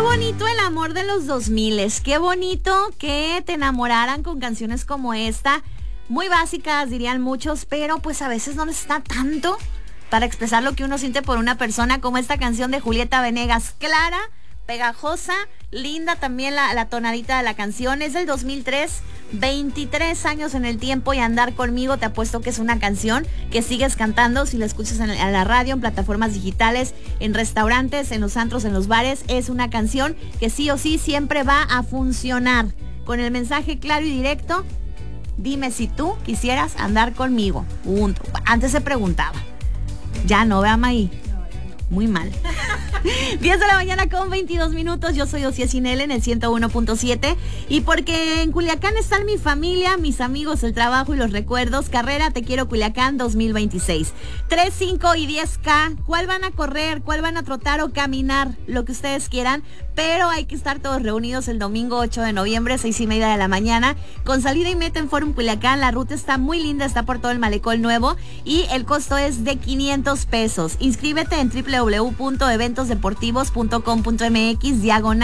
bonito el amor de los 2000, qué bonito que te enamoraran con canciones como esta, muy básicas dirían muchos, pero pues a veces no necesita tanto para expresar lo que uno siente por una persona, como esta canción de Julieta Venegas, clara, pegajosa, linda también la tonadita de la canción. Es del 2003, 23 años en el tiempo, y Andar Conmigo, te apuesto que es una canción que sigues cantando si la escuchas en la radio, en plataformas digitales, en restaurantes, en los antros, en los bares. Es una canción que sí o sí siempre va a funcionar, con el mensaje claro y directo: dime si tú quisieras andar conmigo. Punto. Antes se preguntaba, ya no, veamos ahí. Muy mal. 10 de la mañana con 22 minutos. Yo soy Ociel Cinele en el 101.7. Y porque en Culiacán están mi familia, mis amigos, el trabajo y los recuerdos. Carrera Te Quiero Culiacán 2026. 3, 5 y 10K. ¿Cuál van a correr? ¿Cuál van a trotar o caminar? Lo que ustedes quieran. Pero hay que estar todos reunidos el domingo 8 de noviembre, 6:30 de la mañana. Con salida y meta en Forum Culiacán. La ruta está muy linda, está por todo el Malecón Nuevo. Y el costo es de 500 pesos. Inscríbete en www.eventosdeportivos.com.mx/.